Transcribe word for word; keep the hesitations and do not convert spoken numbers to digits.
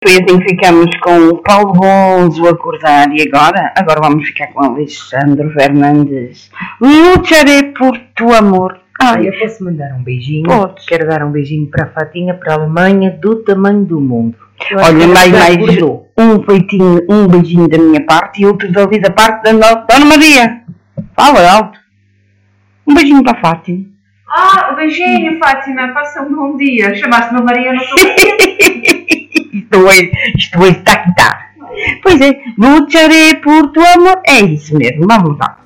Foi assim que ficamos com o Paulo Gonzo a acordar e agora, agora vamos ficar com o Alexandre Fernandes. Lucharei por tu amor. Ai, eu posso mandar um beijinho? Podes. Quero dar um beijinho para a Fatinha, para a Alemanha, do tamanho do mundo. Olha, mais, mais um, beijinho, um beijinho da minha parte e outro dali da parte da no... Dona Maria. Fala alto. Um beijinho para a Fátima. Ah, um beijinho, Fátima. Passa um bom dia. Chamaste-me Maria, não sou Isto hoje, isto hoje está que está. Pois é, lucharei por tu amor. É isso mesmo, vamos lá.